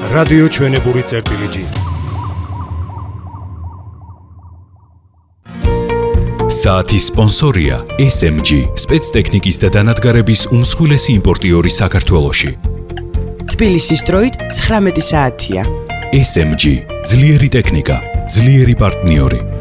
რადიო ჩვენებური წერტილი. საათის სპონსორია SMG, სპეცტექნიკის და დანადგარების უმსხვილესი იმპორტიორი საქართველოში. თბილისის დროით 19 საათია. SMG, ძლიერი ტექნიკა, ძლიერი პარტნიორი.